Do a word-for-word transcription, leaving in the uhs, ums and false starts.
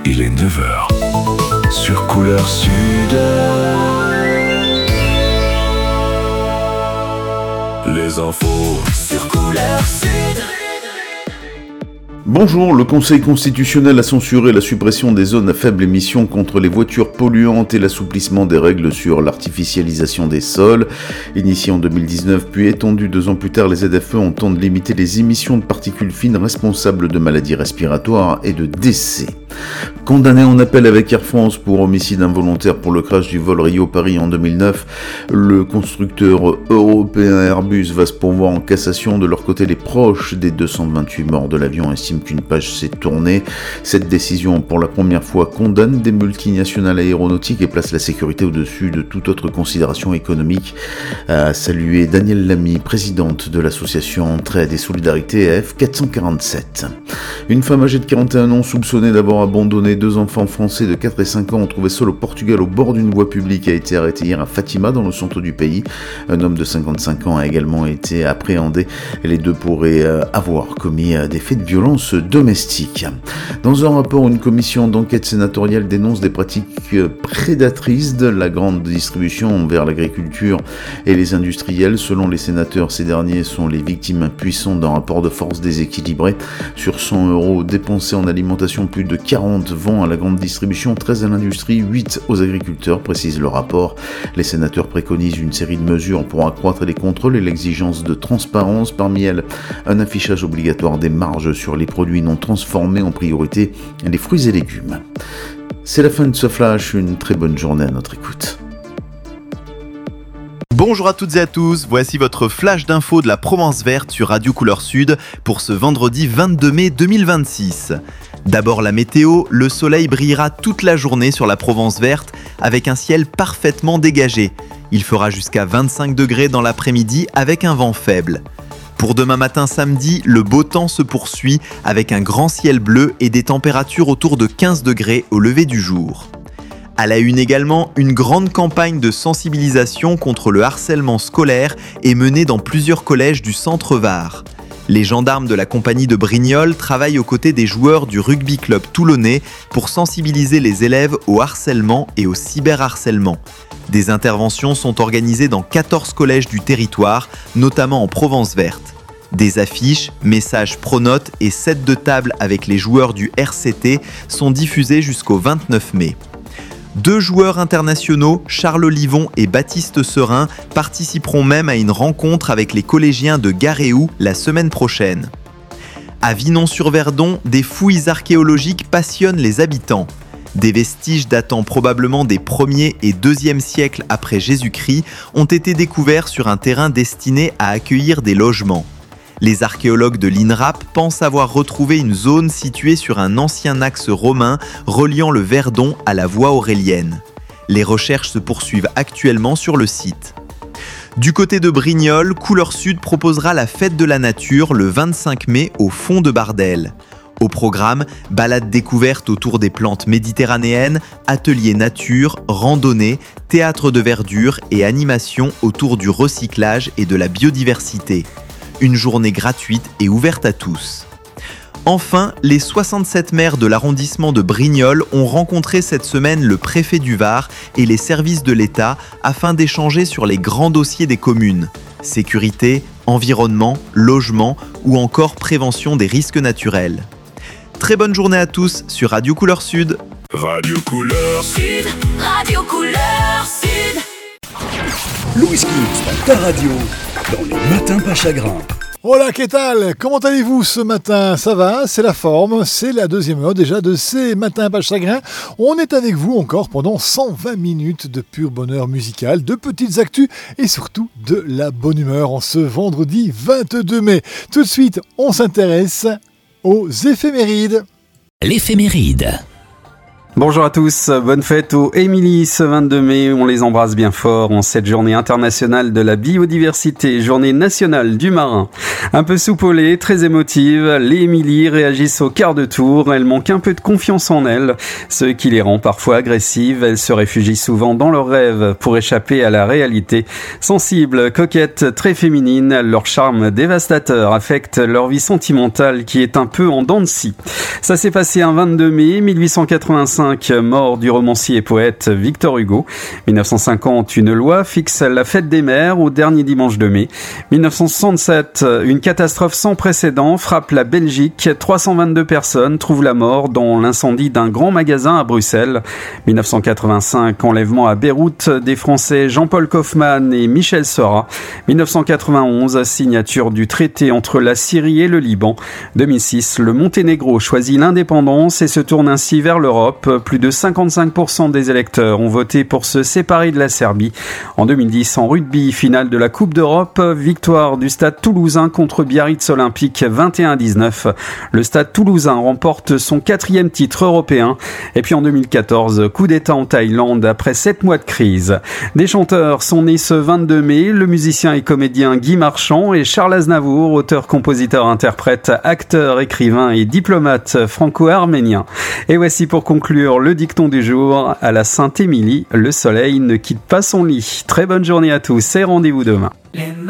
il est neuf heures. Sur Couleur Sud. Les infos sur Couleur Sud. Bonjour, le Conseil constitutionnel a censuré la suppression des zones à faible émission contre les voitures polluantes et l'assouplissement des règles sur l'artificialisation des sols. Initié en deux mille dix-neuf puis étendu deux ans plus tard, les Z F E entendent limiter les émissions de particules fines responsables de maladies respiratoires et de décès. Condamné en appel avec Air France pour homicide involontaire pour le crash du vol Rio-Paris en deux mille neuf, le constructeur européen Airbus va se pourvoir en cassation. De leur côté, les proches des deux cent vingt-huit morts de l'avion estiment qu'une page s'est tournée. Cette décision, pour la première fois, condamne des multinationales aéronautiques et place la sécurité au-dessus de toute autre considération économique. A salué Danielle Lamy, présidente de l'association Entraide et Solidarité F quatre cent quarante-sept. Une femme âgée de quarante et un ans soupçonnée d'avoir abandonné deux enfants français de quatre et cinq ans trouvés seuls au Portugal au bord d'une voie publique a été arrêtée hier à Fatima, dans le centre du pays. Un homme de cinquante-cinq ans a également été appréhendé. Les deux pourraient avoir commis des faits de violence domestique. Dans un rapport, une commission d'enquête sénatoriale dénonce des pratiques prédatrices de la grande distribution envers l'agriculture et les industriels. Selon les sénateurs, ces derniers sont les victimes impuissantes d'un rapport de force déséquilibré. Sur cent euros dépensés en alimentation, plus de quarante vont à la grande distribution, treize à l'industrie, huit aux agriculteurs, précise le rapport. Les sénateurs préconisent une série de mesures pour accroître les contrôles et l'exigence de transparence. Parmi elles, un affichage obligatoire des marges sur les produits non transformés, en priorité les fruits et légumes. C'est la fin de ce flash, une très bonne journée à notre écoute. Bonjour à toutes et à tous, voici votre flash d'infos de la Provence verte sur Radio Couleur Sud pour ce vendredi vingt-deux mai deux mille vingt-six. D'abord la météo, le soleil brillera toute la journée sur la Provence verte avec un ciel parfaitement dégagé. Il fera jusqu'à vingt-cinq degrés dans l'après-midi avec un vent faible. Pour demain matin samedi, le beau temps se poursuit avec un grand ciel bleu et des températures autour de quinze degrés au lever du jour. À la une également, une grande campagne de sensibilisation contre le harcèlement scolaire est menée dans plusieurs collèges du centre Var. Les gendarmes de la compagnie de Brignoles travaillent aux côtés des joueurs du rugby club toulonnais pour sensibiliser les élèves au harcèlement et au cyberharcèlement. Des interventions sont organisées dans quatorze collèges du territoire, notamment en Provence verte. Des affiches, messages pronotes et sets de table avec les joueurs du R C T sont diffusés jusqu'au vingt-neuf mai. Deux joueurs internationaux, Charles Livon et Baptiste Serin, participeront même à une rencontre avec les collégiens de Garéou la semaine prochaine. À Vinon-sur-Verdon, des fouilles archéologiques passionnent les habitants. Des vestiges datant probablement des premiers et deuxième siècles après Jésus-Christ ont été découverts sur un terrain destiné à accueillir des logements. Les archéologues de l'I N R A P pensent avoir retrouvé une zone située sur un ancien axe romain reliant le Verdon à la voie aurélienne. Les recherches se poursuivent actuellement sur le site. Du côté de Brignoles, Couleur Sud proposera la fête de la nature le vingt-cinq mai au fond de Bardel. Au programme, balades découvertes autour des plantes méditerranéennes, ateliers nature, randonnées, théâtre de verdure et animation autour du recyclage et de la biodiversité. Une journée gratuite et ouverte à tous. Enfin, les soixante-sept maires de l'arrondissement de Brignoles ont rencontré cette semaine le préfet du Var et les services de l'État afin d'échanger sur les grands dossiers des communes. Sécurité, environnement, logement ou encore prévention des risques naturels. Très bonne journée à tous sur Radio Couleur Sud. Radio Couleur Sud. Radio Couleur Sud. Louis Kids, ta radio, dans les matins pas chagrins. Hola, qu'est-ce que Comment allez-vous ce matin? Ça va, c'est la forme, c'est la deuxième heure déjà de ces matins pas chagrins. On est avec vous encore pendant cent vingt minutes de pur bonheur musical, de petites actus et surtout de la bonne humeur en ce vendredi vingt-deux mai. Tout de suite, on s'intéresse aux éphémérides. L'éphéméride. Bonjour à tous, bonne fête aux Émilie ce vingt-deux mai, on les embrasse bien fort en cette journée internationale de la biodiversité, journée nationale du marin. Un peu soupolée, très émotive, les Émilie réagissent au quart de tour, elles manquent un peu de confiance en elles, ce qui les rend parfois agressives, elles se réfugient souvent dans leurs rêves pour échapper à la réalité. Sensibles, coquettes, très féminines, leur charme dévastateur affecte leur vie sentimentale qui est un peu en dents de scie. Ça s'est passé un vingt-deux mai mille huit cent quatre-vingt-cinq, mort du romancier et poète Victor Hugo. mille neuf cent cinquante, une loi fixe la fête des mères au dernier dimanche de mai. mille neuf cent soixante-sept, une catastrophe sans précédent frappe la Belgique. trois cent vingt-deux personnes trouvent la mort dans l'incendie d'un grand magasin à Bruxelles. mille neuf cent quatre-vingt-cinq, enlèvement à Beyrouth des Français Jean-Paul Kaufmann et Michel Seurat. mille neuf cent quatre-vingt-onze, signature du traité entre la Syrie et le Liban. deux mille six, le Monténégro choisit l'indépendance et se tourne ainsi vers l'Europe. Plus de cinquante-cinq pour cent des électeurs ont voté pour se séparer de la Serbie. En deux mille dix, en rugby, finale de la Coupe d'Europe, victoire du Stade Toulousain contre Biarritz Olympique vingt et un à dix-neuf. Le Stade Toulousain remporte son quatrième titre européen. Et puis en deux mille quatorze, coup d'État en Thaïlande après sept mois de crise. Des chanteurs sont nés ce vingt-deux mai, le musicien et comédien Guy Marchand et Charles Aznavour, auteur, compositeur, interprète, acteur, écrivain et diplomate franco-arménien. Et voici pour conclure le dicton du jour, à la Sainte-Émilie, le soleil ne quitte pas son lit. Très bonne journée à tous et rendez-vous demain.